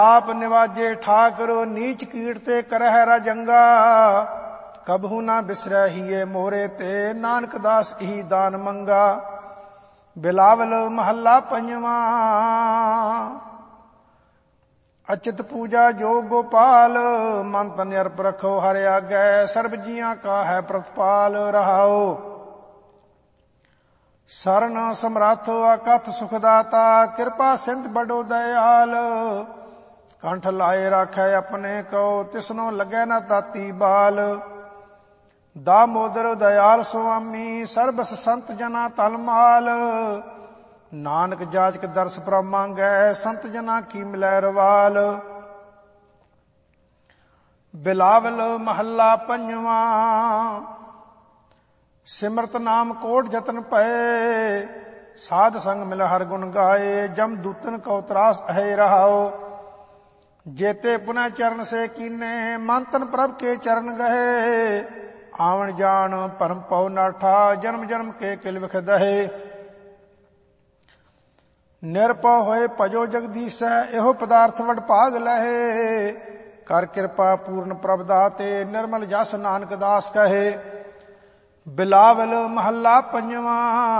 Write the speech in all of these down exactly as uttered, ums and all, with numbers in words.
आप निवाजे ठाकुर नीच कीट ते करह राजंगा। कबहू ना बिसरै हिये मोरे ते नानक दास ही दान मंगा। बिलावल महला पंजवा। अचित पूजा जोग गोपाल मन तन अर्प रखो हर आगै। सर्ब जियां का है प्रतिपाल रहाओ। सरन समर्थ अकथ सुखदाता कृपा सिंध बड़ो दयाल। कंठ लाए राखै अपने को तिसनो लगे न ताती बाल। दामोदर दयाल स्वामी सर्बस संत जना तलमाल। नानक जाचक दर्श प्रभ मांगै संत जना की मिलै रवाल। बिलावल महला पंजवा। सिमरत नाम कोट जतन पए साध संग मिल हर गुण गाए। जम दूतन को त्रास है रहाओ। जेते पुनः चरण से कीने मन तन प्रभ के चरण गहे। आवन जान परम पौ नाठा जन्म जन्म के किल विख दहे। निरपौ होए भजो जगदीश एहो पदार्थ वड भाग लहे। कर कृपा पूर्ण प्रभ दाते निर्मल जस नानक दास कहे। बिलावल महला पंजवा।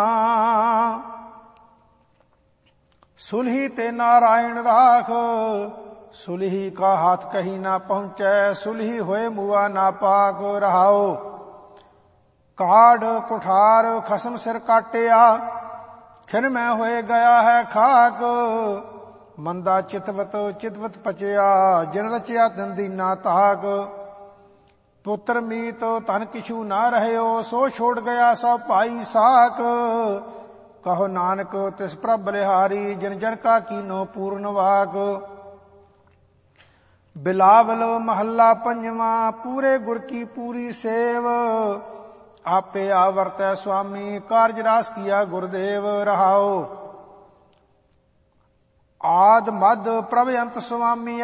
सुलही ते नारायण राख सुलही का हाथ कहीं ना पहुंचे। सुलही होए मुआ ना पाक रहाओ। काढ़ कुठार खसम सिर काटिया खिन में होए गया है खाक। मंदा चितवत चितवत पचिया जिन रचिया तिन दीना ताक। पुत्र मीत तन किछु ना रहयो सो छोड़ गया सब पाई साक। कहो नानक तिस प्रभ बलिहारी जिन जन का कीनो पूर्ण वाक। बिलावल महला पंजवा। पूरे गुर की पूरी सेव आपे आवर्त स्वामी कार्य रास किया गुरुदेव रहाओ। आद मद प्रभ अंत स्वामी